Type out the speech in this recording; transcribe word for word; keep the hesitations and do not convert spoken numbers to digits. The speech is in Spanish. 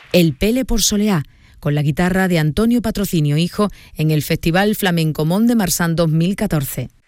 El Pele por Soleá, con la guitarra de Antonio Patrocinio Hijo en el Festival Flamenco Mont de Marsan dos mil catorce.